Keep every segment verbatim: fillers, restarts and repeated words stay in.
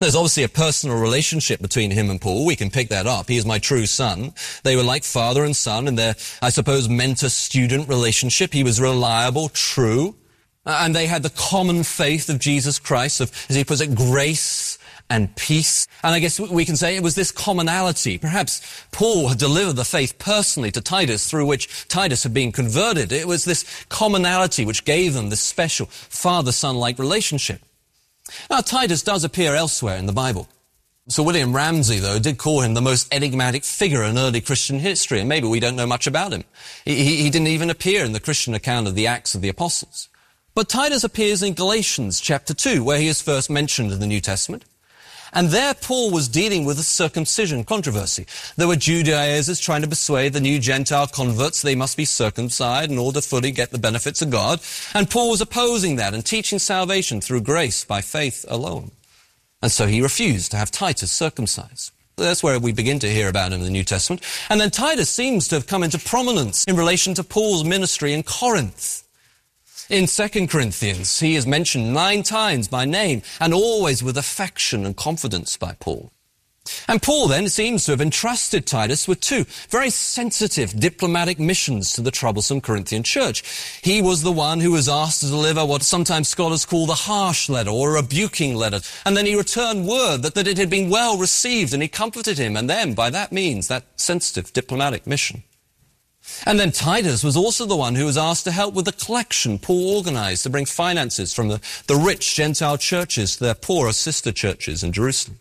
There's obviously a personal relationship between him and Paul. We can pick that up. He is my true son. They were like father and son in their, I suppose, mentor-student relationship. He was reliable, true, and they had the common faith of Jesus Christ, of, as he puts it, grace and peace. And I guess we can say it was this commonality. Perhaps Paul had delivered the faith personally to Titus, through which Titus had been converted. It was this commonality which gave them this special father-son-like relationship. Now, Titus does appear elsewhere in the Bible. Sir William Ramsay, though, did call him the most enigmatic figure in early Christian history, and maybe we don't know much about him. He, he, he didn't even appear in the Christian account of the Acts of the Apostles. But Titus appears in Galatians chapter two, where he is first mentioned in the New Testament. And there Paul was dealing with the circumcision controversy. There were Judaizers trying to persuade the new Gentile converts they must be circumcised in order to fully get the benefits of God. And Paul was opposing that and teaching salvation through grace by faith alone. And so he refused to have Titus circumcised. That's where we begin to hear about him in the New Testament. And then Titus seems to have come into prominence in relation to Paul's ministry in Corinth. In Second Corinthians, he is mentioned nine times by name, and always with affection and confidence by Paul. And Paul then seems to have entrusted Titus with two very sensitive diplomatic missions to the troublesome Corinthian church. He was the one who was asked to deliver what sometimes scholars call the harsh letter or a rebuking letter. And then he returned word that, that it had been well received, and he comforted him, and then by that means, that sensitive diplomatic mission. And then Titus was also the one who was asked to help with the collection Paul organized to bring finances from the, the rich Gentile churches to their poorer sister churches in Jerusalem.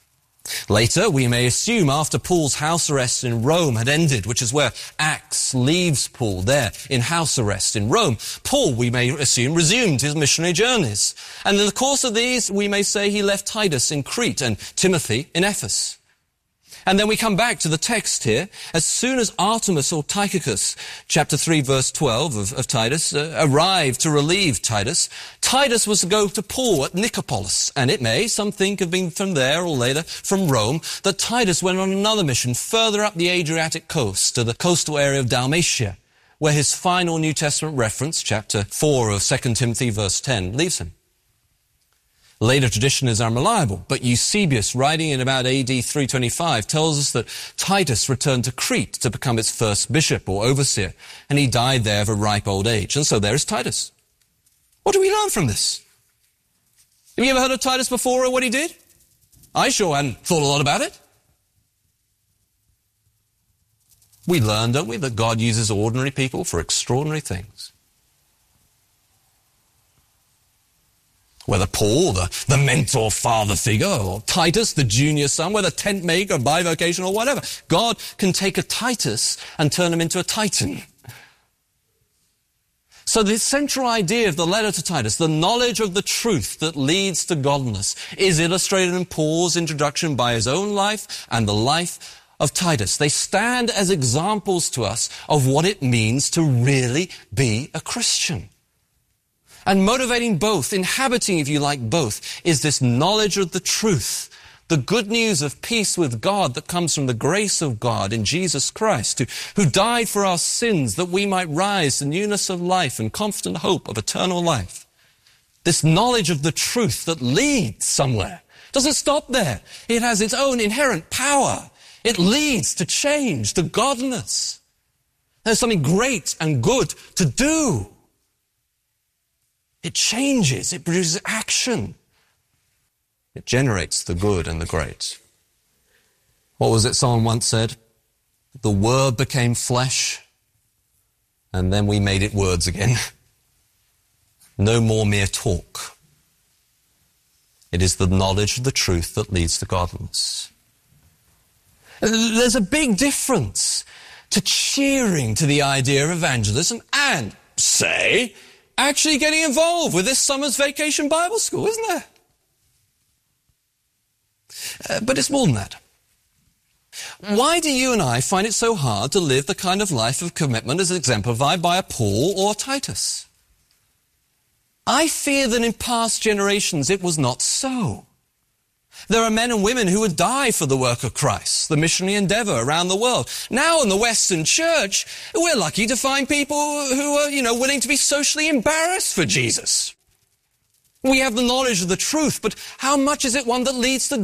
Later, we may assume after Paul's house arrest in Rome had ended, which is where Acts leaves Paul there in house arrest in Rome, Paul, we may assume, resumed his missionary journeys. And in the course of these, we may say he left Titus in Crete and Timothy in Ephesus. And then we come back to the text here. As soon as Artemas or Tychicus, chapter three, verse twelve of, of Titus, uh, arrived to relieve Titus, Titus was to go to Paul at Nicopolis. And it may, some think, have been from there or later from Rome, that Titus went on another mission further up the Adriatic coast to the coastal area of Dalmatia, where his final New Testament reference, chapter four of Second Timothy, verse ten, leaves him. Later tradition is unreliable, but Eusebius, writing in about A D three twenty-five, tells us that Titus returned to Crete to become its first bishop or overseer, and he died there of a ripe old age. And so there is Titus. What do we learn from this? Have you ever heard of Titus before or what he did? I sure hadn't thought a lot about it. We learn, don't we, that God uses ordinary people for extraordinary things. Whether Paul, the, the mentor father figure, or Titus, the junior son, whether tent maker, bivocational, or whatever, God can take a Titus and turn him into a titan. So the central idea of the letter to Titus, the knowledge of the truth that leads to godliness, is illustrated in Paul's introduction by his own life and the life of Titus. They stand as examples to us of what it means to really be a Christian. And motivating both, inhabiting, if you like, both, is this knowledge of the truth, the good news of peace with God that comes from the grace of God in Jesus Christ, who, who died for our sins that we might rise to newness of life and confident hope of eternal life. This knowledge of the truth that leads somewhere doesn't stop there. It has its own inherent power. It leads to change, to godliness. There's something great and good to do. It changes, it produces action. It generates the good and the great. What was it someone once said? The Word became flesh, and then we made it words again. No more mere talk. It is the knowledge of the truth that leads to godliness. There's a big difference to cheering to the idea of evangelism and, say, actually getting involved with this summer's vacation Bible school, isn't there? Uh, but it's more than that. Why do you and I find it so hard to live the kind of life of commitment as exemplified by a Paul or Titus? I fear that in past generations it was not so. There are men and women who would die for the work of Christ, the missionary endeavor around the world. Now in the Western church, we're lucky to find people who are, you know, willing to be socially embarrassed for Jesus. We have the knowledge of the truth, but how much is it one that leads to